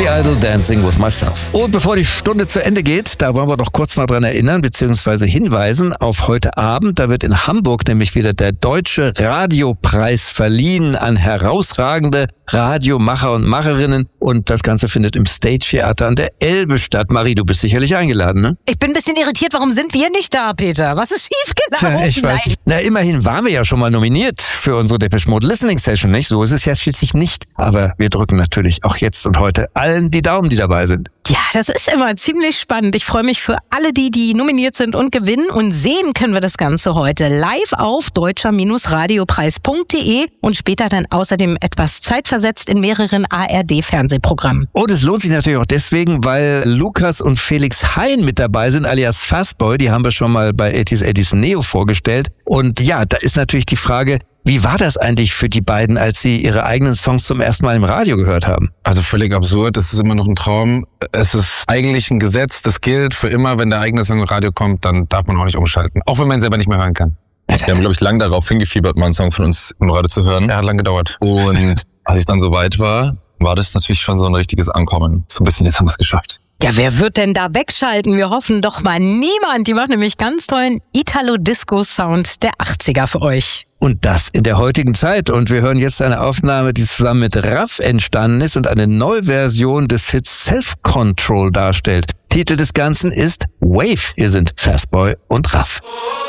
Billy Idol, Dancing with Myself. Und bevor die Stunde zu Ende geht, da wollen wir doch kurz mal dran erinnern, beziehungsweise hinweisen auf heute Abend. Da wird in Hamburg nämlich wieder der Deutsche Radiopreis verliehen an herausragende Radiomacher und Macherinnen. Und das Ganze findet im Stage Theater an der Elbe statt. Marie, du bist sicherlich eingeladen, ne? Ich bin ein bisschen irritiert. Warum sind wir nicht da, Peter? Was ist schiefgelaufen? Ja, ich weiß nicht. Na, immerhin waren wir ja schon mal nominiert für unsere Depeche Mode Listening Session, nicht? So ist es ja schließlich nicht. Aber wir drücken natürlich auch jetzt und heute allen die Daumen, die dabei sind. Ja, das ist immer ziemlich spannend. Ich freue mich für alle, die nominiert sind und gewinnen. Und sehen können wir das Ganze heute live auf deutscher-radiopreis.de und später dann außerdem etwas zeitversetzt in mehreren ARD-Fernsehprogrammen. Und es lohnt sich natürlich auch deswegen, weil Lukas und Felix Hein mit dabei sind, alias Fastboy. Die haben wir schon mal bei 80s Neo vorgestellt. Und ja, da ist natürlich die Frage, wie war das eigentlich für die beiden, als sie ihre eigenen Songs zum ersten Mal im Radio gehört haben? Also völlig absurd, es ist immer noch ein Traum. Es ist eigentlich ein Gesetz, das gilt für immer, wenn der eigene Song im Radio kommt, dann darf man auch nicht umschalten. Auch wenn man ihn selber nicht mehr hören kann. Wir haben, glaube ich, lange darauf hingefiebert, mal einen Song von uns im Radio zu hören. Ja, hat lange gedauert. Und als es dann soweit war, war das natürlich schon so ein richtiges Ankommen. So ein bisschen, jetzt haben wir es geschafft. Ja, wer wird denn da wegschalten? Wir hoffen doch mal niemand. Die macht nämlich ganz tollen Italo-Disco-Sound der 80er für euch. Und das in der heutigen Zeit. Und wir hören jetzt eine Aufnahme, die zusammen mit Raff entstanden ist und eine Neuversion des Hits Self-Control darstellt. Titel des Ganzen ist Wave. Hier sind Fastboy und Raff.